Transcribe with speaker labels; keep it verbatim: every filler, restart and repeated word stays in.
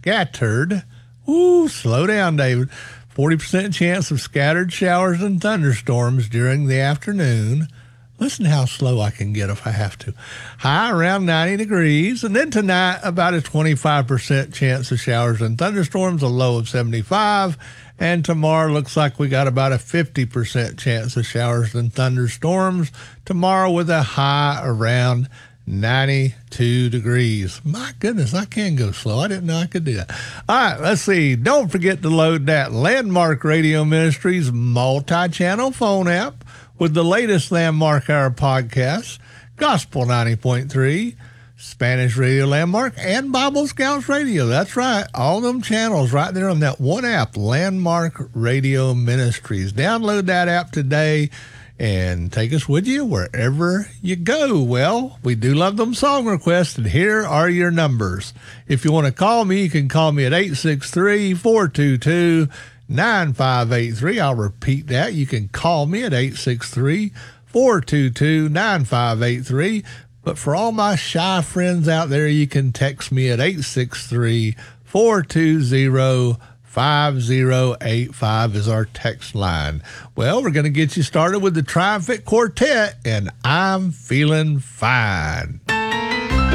Speaker 1: scattered. Ooh, slow down, David. forty percent chance of scattered showers and thunderstorms during the afternoon. Listen how slow I can get if I have to. High around ninety degrees. And then tonight, about a twenty-five percent chance of showers and thunderstorms, a low of seventy-five. And tomorrow looks like we got about a fifty percent chance of showers and thunderstorms. Tomorrow with a high around ninety-two degrees. My goodness, I can go slow. I didn't know I could do that. All right, let's see. Don't forget to load that Landmark Radio Ministries multi-channel phone app with the latest Landmark Hour podcast, Gospel ninety point three, Spanish Radio Landmark, and Bible Scouts Radio. That's right. All them channels right there on that one app, Landmark Radio Ministries. Download that app today and take us with you wherever you go. Well, we do love them song requests, and here are your numbers. If you want to call me, you can call me at eight six three, four two two, nine five eight three. I'll repeat that. You can call me at eight six three, four two two, nine five eight three. But for all my shy friends out there, you can text me at eight six three, four two zero, five zero eight five is our text line. Well, we're going to get you started with the Triumphant Quartet, and I'm Feeling Fine.